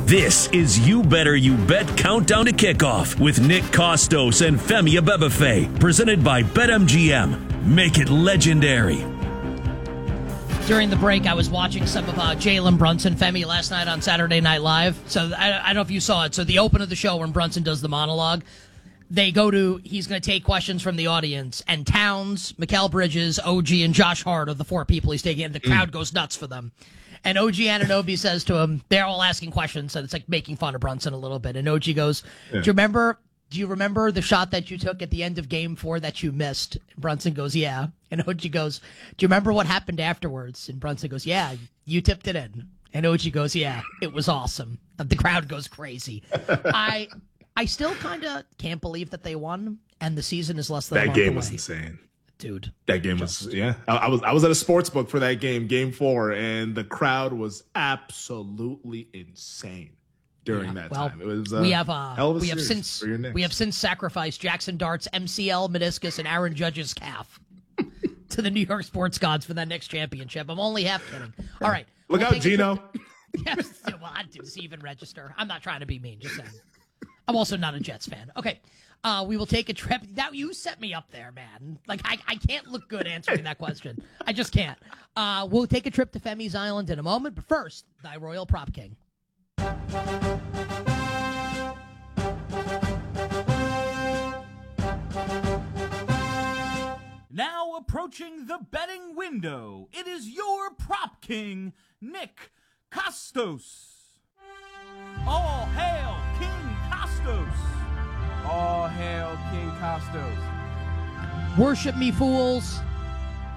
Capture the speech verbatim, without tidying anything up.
This is You Better You Bet Countdown to Kickoff with Nick Costos and Femi Abebefe, presented by BetMGM. Make it legendary. During the break, I was watching some of uh, Jalen Brunson, Femi, last night on Saturday Night Live. So I, I don't know if you saw it. So the open of the show when Brunson does the monologue, they go to, he's going to take questions from the audience, and Towns, Mikal Bridges, O G, and Josh Hart are the four people he's taking, and the crowd mm. goes nuts for them. And O G Anunoby says to him, they're all asking questions, and it's like making fun of Brunson a little bit. And O G goes, yeah. do you remember do you remember the shot that you took at the end of game four that you missed? And Brunson goes, yeah. And O G goes, do you remember what happened afterwards? And Brunson goes, yeah, you tipped it in. And O G goes, yeah, it was awesome. And the crowd goes crazy. I I still kind of can't believe that they won, and the season is less than that a month game away. was insane. Dude, that game was yeah. I, I was I was at a sports book for that game, game four, and the crowd was absolutely insane during yeah, that well, time. It was uh, we have uh, hell of a we have series since for your Knicks. we have since sacrificed Jackson Dart's M C L, meniscus, and Aaron Judge's calf to the New York sports gods for that next championship. I'm only half kidding. All right, look we'll out, Gino. Yes, well, I do. Does he even register? I'm not trying to be mean. Just saying. I'm also not a Jets fan. Okay. Uh, we will take a trip. Now you set me up there, man. Like, I, I can't look good answering that question. I just can't. Uh, we'll take a trip to Femi's Island in a moment. But first, thy Royal Prop King. Now approaching the betting window, it is your Prop King, Nick Costos. All hail King Costos. All hail King Costos. Worship me, fools.